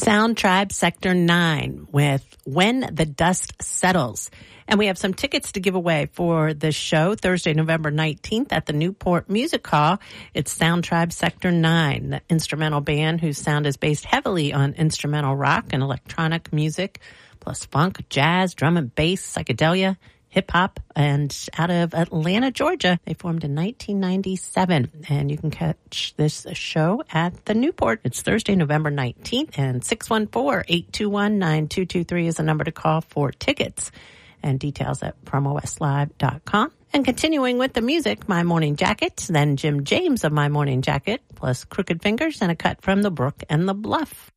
Sound Tribe Sector 9 with When the Dust Settles. And we have some tickets to give away for this show Thursday, November 19th at the Newport Music Hall. It's Sound Tribe Sector 9, the instrumental band whose sound is based heavily on instrumental rock and electronic music, plus funk, jazz, drum and bass, psychedelia, hip-hop, and out of Atlanta, Georgia. They formed in 1997, and you can catch this show at the Newport. It's Thursday, November 19th, and 614-821-9223 is the number to call for tickets, and details at promowestlive.com. And continuing with the music, My Morning Jacket, then Jim James of My Morning Jacket, plus Crooked Fingers and a cut from The Brook and the Bluff.